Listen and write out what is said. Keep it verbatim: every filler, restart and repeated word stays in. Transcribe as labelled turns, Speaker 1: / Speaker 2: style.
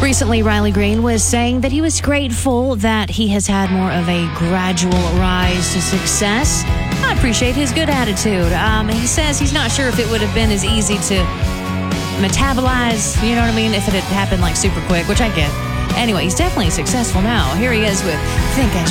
Speaker 1: Recently, Riley Green was saying that he was grateful that he has had more of a gradual rise to success. I appreciate his good attitude. Um, he says he's not sure if it would have been as easy to metabolize, you know what I mean, if it had happened like super quick, which I get. Anyway, he's definitely successful now. Here he is with Think As